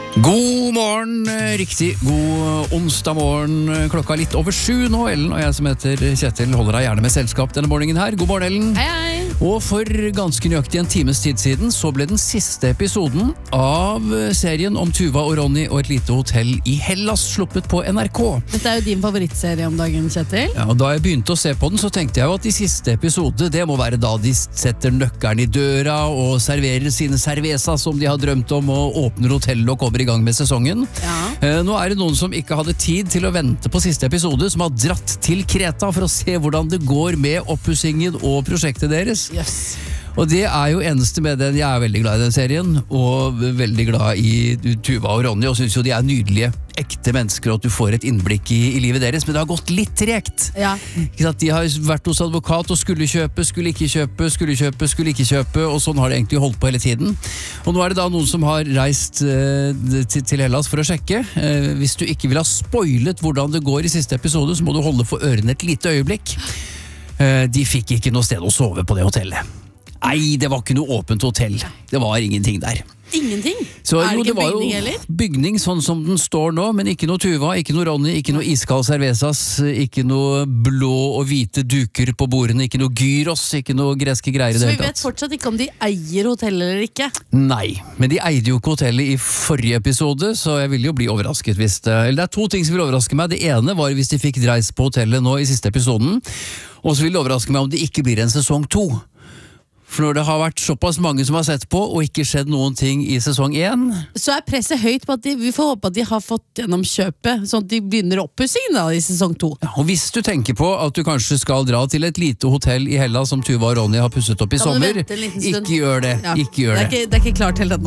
God morgen, riktig god onsdag morgen, klokka litt over 7 nå, Ellen og jeg som heter Kjetil holder deg gjerne med selskap denne morgenen her. God morgen, Ellen. Hei, hei. Og for ganske nøyaktig en times tid siden så ble den siste episoden av serien om Tuva og Ronny og et lite hotell i Hellas sluppet på NRK. Dette jo din favorittserie om dagen, Kjetil. Ja, og da jeg begynte å se på den så tenkte jeg jo at de siste episode, det må være da de setter nøkkelen i døra og serverer sine cerveza som de har drømt om og åpner hotellet og kommer i gang med sesongen. Ja. Nå det noen som ikke hadde tid til å vente på siste episode, som har dratt til Kreta for å se hvordan det går med oppussingen og prosjektet deres. Yes. Og det jo eneste med den. Jeg veldig glad i den serien, og veldig glad i Tuva og Ronny, og synes jo de nydelige, ekte mennesker, og at du får et innblikk i livet deres, men det har gått litt tregt. Ja. Ikke sant? De har vært hos advokat og skulle kjøpe, skulle ikke kjøpe, skulle kjøpe, skulle ikke kjøpe, og sånn har det egentlig holdt på hele tiden. Og nå det da noen som har reist til Hellas for å sjekke. Hvis du ikke vil ha spoilet hvordan det går i siste episode, så må du holde for ørene et lite øyeblikk. De fikk ikke noe sted å sove på det hotellet. Nei, det var ikke noe åpent hotell. Det var ingenting der. Ingenting? Så, det jo, ikke det var bygning jo heller? Bygning sånn som den står nå, men ikke noe Tuva, ikke noe Ronny, ikke noe iskald cervezas, ikke noe blå og hvite duker på bordene, ikke noe gyros, ikke noe greske greier i Så det vi hele vet tatt. fortsatt ikke om de eier hotellet eller ikke? Nei, men de eide jo ikke hotellet i forrige episode, så jeg ville jo bli overrasket hvis eller det to ting som vil overraske meg. Det ene var hvis de fikk reist på hotellet nå i siste episoden, og så vil det overraske meg om det ikke blir en sesong 2. For når det har vært såpass mange som har sett på, og ikke skjedd noen ting i sesong 1. Så presset høyt på at vi får håpe at de har fått gjennom kjøpet, sånn at de begynner oppussingen da i sesong 2. Ja, og hvis du tenker på at du kanskje skal dra til et lite hotell i Hellas som Tuva og Ronny har pusset opp i Kan du sommer, vente en liten stund? ikke gjør det. Ja. Ikke gjør det. Det er ikke klart helt ennå.